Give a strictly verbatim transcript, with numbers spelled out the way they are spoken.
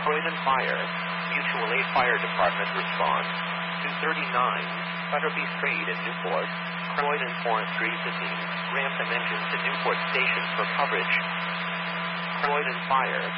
Croydon Fire. Mutual Aid Fire Department response. two thirty-nine, Butterby Street in Newport. Croydon Forestry fifteen, Grantham Engine to Newport Station for coverage. Croydon Fire.